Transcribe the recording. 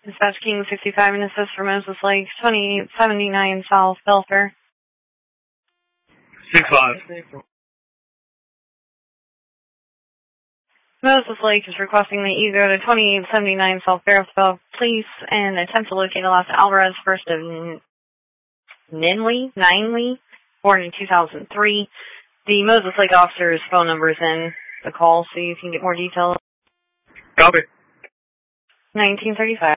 Dispatch King 65 and assist for Moses Lake, 2879 South Belfair. 6-5. Moses Lake is requesting that you go to 2879 South Belfair Police and attempt to locate Elias Alvarez, first of Ninley, born in 2003. The Moses Lake officer's phone number is in the call, so you can get more details. Copy. 1935.